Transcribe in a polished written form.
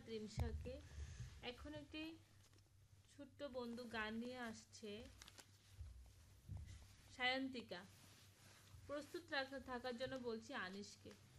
ত্রিমসাকে। এখন একটি ছোট্ট বন্ধু গান নিয়ে আসছে, সায়ন্তিকা। প্রস্তুত থাকার জন্য বলছি আনিশকে।